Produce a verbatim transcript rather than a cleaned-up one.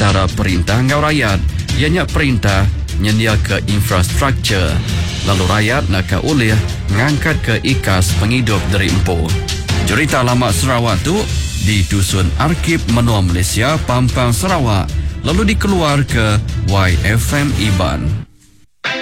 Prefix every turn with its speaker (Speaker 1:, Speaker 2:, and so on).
Speaker 1: antara perintah dengan rakyat. Ianya perintah nyendia ke infrastruktur, lalu rakyat nak ke ulih ngangkat ke ikas penghidup dari empu. Cerita lama Sarawak tu di Dusun Arkib Menua Malaysia, Pampang, Sarawak, lalu dikeluar ke Y F M Iban.